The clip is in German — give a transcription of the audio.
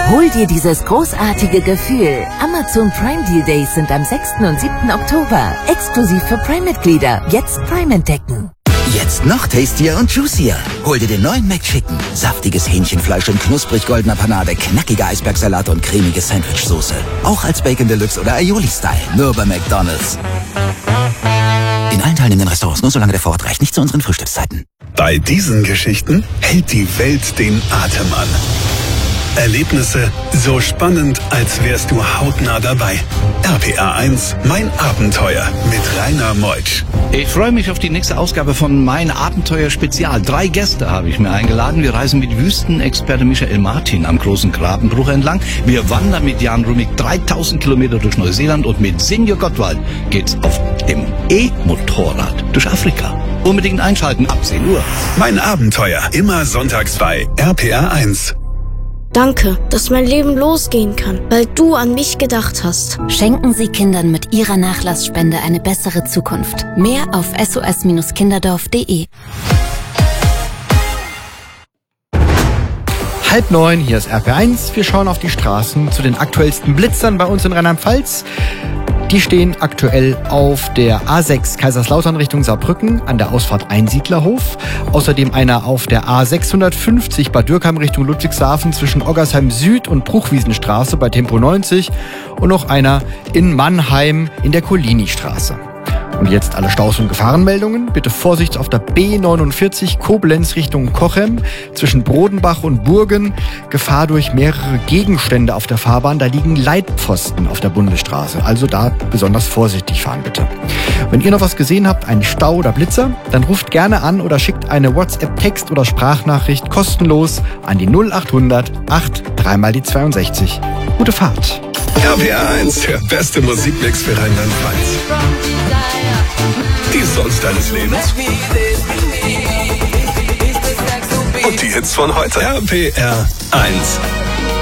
Hol dir dieses großartige Gefühl. Amazon Prime Deal Days sind am 6. und 7. Oktober. Exklusiv für Prime-Mitglieder. Jetzt Prime entdecken. Jetzt noch tastier und juicier. Hol dir den neuen McChicken. Saftiges Hähnchenfleisch in knusprig goldener Panade, knackige Eisbergsalat und cremige Sandwichsoße. Auch als Bacon Deluxe oder Aioli-Style. Nur bei McDonald's. In allen teilnehmenden Restaurants, nur solange der Vorrat reicht, nicht zu unseren Frühstückszeiten. Bei diesen Geschichten hält die Welt den Atem an. Erlebnisse so spannend, als wärst du hautnah dabei. RPA 1, mein Abenteuer mit Rainer Meutsch. Ich freue mich auf die nächste Ausgabe von Mein Abenteuer Spezial. 3 Gäste habe ich mir eingeladen. Wir reisen mit Wüstenexperte Michael Martin am großen Grabenbruch entlang. Wir wandern mit Jan Rumig 3000 Kilometer durch Neuseeland und mit Senior Gottwald geht's auf dem E-Motorrad durch Afrika. Unbedingt einschalten ab 10 Uhr. Mein Abenteuer, immer sonntags bei RPA 1. Danke, dass mein Leben losgehen kann, weil du an mich gedacht hast. Schenken Sie Kindern mit Ihrer Nachlassspende eine bessere Zukunft. Mehr auf sos-kinderdorf.de. 8:30, hier ist RP1. Wir schauen auf die Straßen zu den aktuellsten Blitzern bei uns in Rheinland-Pfalz. Die stehen aktuell auf der A6 Kaiserslautern Richtung Saarbrücken an der Ausfahrt Einsiedlerhof. Außerdem einer auf der A650 Bad Dürkheim Richtung Ludwigshafen zwischen Oggersheim Süd und Bruchwiesenstraße bei Tempo 90 und noch einer in Mannheim in der Collini-Straße. Und jetzt alle Staus- und Gefahrenmeldungen. Bitte Vorsicht auf der B49 Koblenz Richtung Cochem zwischen Brodenbach und Burgen. Gefahr durch mehrere Gegenstände auf der Fahrbahn. Da liegen Leitpfosten auf der Bundesstraße. Also da besonders vorsichtig fahren bitte. Wenn ihr noch was gesehen habt, einen Stau oder Blitzer, dann ruft gerne an oder schickt eine WhatsApp-Text- oder Sprachnachricht kostenlos an die 0800 8 3 die 62. Gute Fahrt. RPA 1, der beste Musikmix für Rheinland-Pfalz. Die Songs deines Lebens. Und die Hits von heute. RPR 1.